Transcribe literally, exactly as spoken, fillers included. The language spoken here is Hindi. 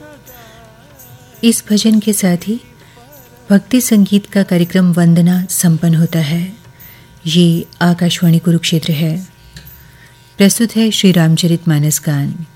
इस भजन के साथ ही भक्ति संगीत का कार्यक्रम वंदना संपन्न होता है। ये आकाशवाणी कुरुक्षेत्र है। प्रस्तुत है श्री रामचरितमानस गान।